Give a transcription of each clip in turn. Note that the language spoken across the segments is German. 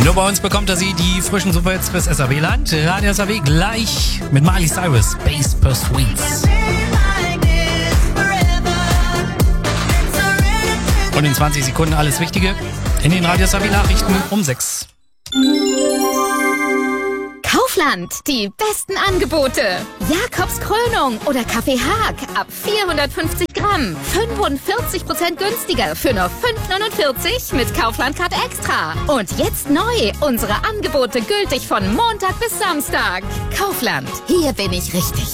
Nur bei uns bekommt er sie, die frischen Superhits fürs SAW-Land. Radio SAW gleich mit Miley Cyrus, Space Pursuits. Und in 20 Sekunden alles Wichtige in den Radio SAW-Nachrichten um 6. Kaufland, die besten Angebote. Jakobs Krönung oder Kaffee Haag ab 450 Gramm. 45% günstiger für nur 5,49 mit Kaufland Card Extra. Und jetzt neu, unsere Angebote gültig von Montag bis Samstag. Kaufland, hier bin ich richtig.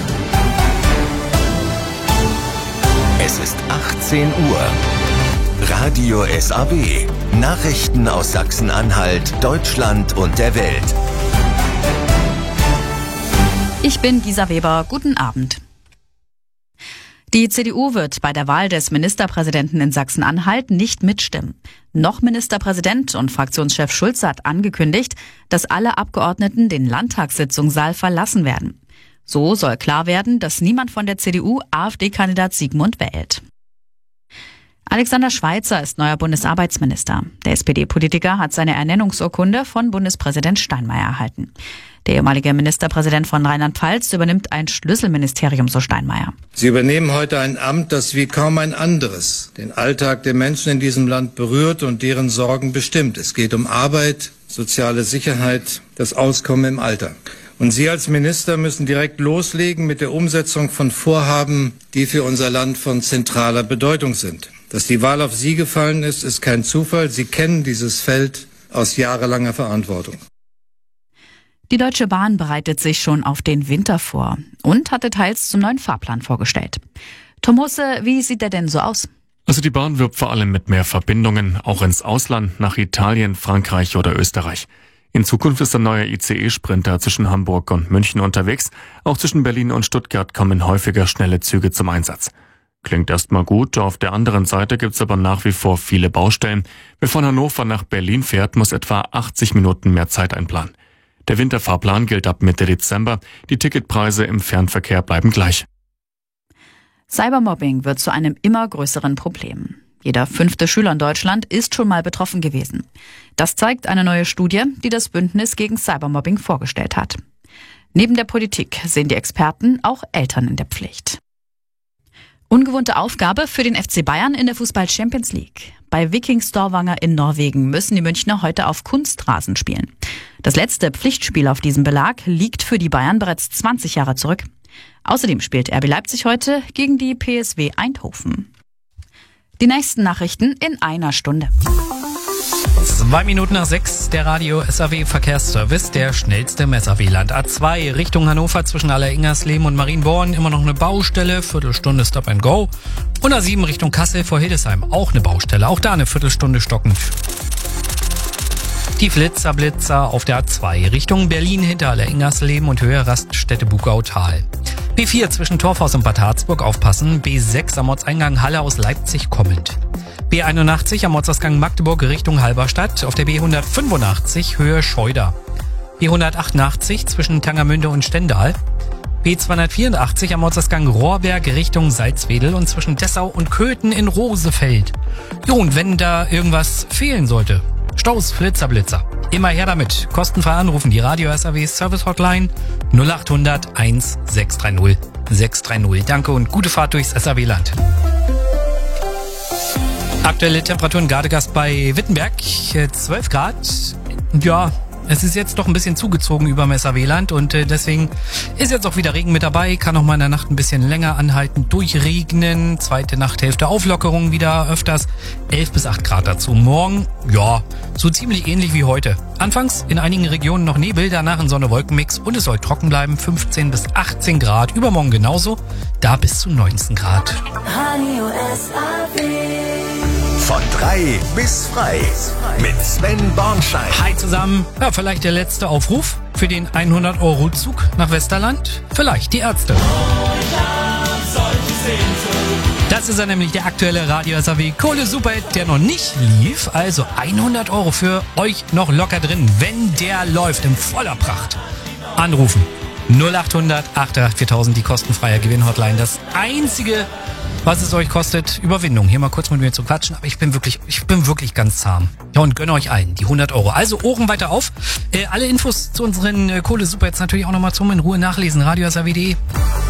Es ist 18 Uhr. Radio SAW. Nachrichten aus Sachsen-Anhalt, Deutschland und der Welt. Ich bin Gisa Weber. Guten Abend. Die CDU wird bei der Wahl des Ministerpräsidenten in Sachsen-Anhalt nicht mitstimmen. Noch Ministerpräsident und Fraktionschef Schulze hat angekündigt, dass alle Abgeordneten den Landtagssitzungssaal verlassen werden. So soll klar werden, dass niemand von der CDU AfD-Kandidat Sigmund wählt. Alexander Schweitzer ist neuer Bundesarbeitsminister. Der SPD-Politiker hat seine Ernennungsurkunde von Bundespräsident Steinmeier erhalten. Der ehemalige Ministerpräsident von Rheinland-Pfalz übernimmt ein Schlüsselministerium, so Steinmeier. Sie übernehmen heute ein Amt, das wie kaum ein anderes den Alltag der Menschen in diesem Land berührt und deren Sorgen bestimmt. Es geht um Arbeit, soziale Sicherheit, das Auskommen im Alter. Und Sie als Minister müssen direkt loslegen mit der Umsetzung von Vorhaben, die für unser Land von zentraler Bedeutung sind. Dass die Wahl auf Sie gefallen ist, ist kein Zufall. Sie kennen dieses Feld aus jahrelanger Verantwortung. Die Deutsche Bahn bereitet sich schon auf den Winter vor und hat Details zum neuen Fahrplan vorgestellt. Tom Husse, wie sieht der denn so aus? Also die Bahn wirbt vor allem mit mehr Verbindungen, auch ins Ausland, nach Italien, Frankreich oder Österreich. In Zukunft ist ein neuer ICE-Sprinter zwischen Hamburg und München unterwegs. Auch zwischen Berlin und Stuttgart kommen häufiger schnelle Züge zum Einsatz. Klingt erstmal gut, auf der anderen Seite gibt's aber nach wie vor viele Baustellen. Wer von Hannover nach Berlin fährt, muss etwa 80 Minuten mehr Zeit einplanen. Der Winterfahrplan gilt ab Mitte Dezember. Die Ticketpreise im Fernverkehr bleiben gleich. Cybermobbing wird zu einem immer größeren Problem. Jeder 5. Schüler in Deutschland ist schon mal betroffen gewesen. Das zeigt eine neue Studie, die das Bündnis gegen Cybermobbing vorgestellt hat. Neben der Politik sehen die Experten auch Eltern in der Pflicht. Ungewohnte Aufgabe für den FC Bayern in der Fußball-Champions League. Bei Viking Stavanger in Norwegen müssen die Münchner heute auf Kunstrasen spielen. Das letzte Pflichtspiel auf diesem Belag liegt für die Bayern bereits 20 Jahre zurück. Außerdem spielt RB Leipzig heute gegen die PSW Eindhoven. Die nächsten Nachrichten in einer Stunde. 2 Minuten nach 6, der Radio SAW Verkehrsservice, der schnellste im SAW-Land. A2 Richtung Hannover zwischen Aller-Ingersleben und Marienborn, immer noch eine Baustelle, Viertelstunde Stop and Go. Und A7 Richtung Kassel vor Hildesheim, auch eine Baustelle, auch da eine Viertelstunde stockend. Die Blitzer auf der A2 Richtung Berlin hinter Aller-Ingersleben und Höhe Raststätte Bugautal. B4 zwischen Torfhaus und Bad Harzburg aufpassen, B6 am Ortseingang Halle aus Leipzig kommend. B81 am Ortsausgang Magdeburg Richtung Halberstadt, auf der B185 Höhe Scheuder. B188 zwischen Tangermünde und Stendal. B284 am Ortsausgang Rohrberg Richtung Salzwedel und zwischen Dessau und Köthen in Rosefeld. Jo, und wenn da irgendwas fehlen sollte, Staus, Blitzer. Immer her damit. Kostenfrei anrufen, die Radio SAW Service Hotline 0800 1630 630. Danke und gute Fahrt durchs SAW-Land. Aktuelle Temperaturen Gardegast bei Wittenberg, 12 Grad. Ja, es ist jetzt doch ein bisschen zugezogen über dem SAW-Land und deswegen ist jetzt auch wieder Regen mit dabei. Kann auch mal in der Nacht ein bisschen länger anhalten, durchregnen. Zweite Nachthälfte Auflockerung wieder öfters. 11 bis 8 Grad dazu. Morgen, ja, so ziemlich ähnlich wie heute. Anfangs in einigen Regionen noch Nebel, danach ein Sonne-Wolken-Mix und es soll trocken bleiben. 15 bis 18 Grad. Übermorgen genauso, da bis zu 19 Grad. Von 3 bis frei mit Sven Bornstein. Hi zusammen. Ja, vielleicht der letzte Aufruf für den 100-Euro-Zug nach Westerland. Vielleicht die Ärzte. Das ist ja nämlich der aktuelle Radio SAW Kohle-Superhit, der noch nicht lief. Also 100 Euro für euch noch locker drin, wenn der läuft in voller Pracht. Anrufen 0800 888 4000, die kostenfreie Gewinnhotline. Das einzige was es euch kostet, Überwindung, hier mal kurz mit mir zu quatschen. Aber ich bin wirklich ganz zahm. Ja, und gönne euch allen die 100 Euro. Also Ohren weiter auf. Alle Infos zu unseren Kohle-Super jetzt natürlich auch nochmal zum in Ruhe nachlesen. Radio.saw.de.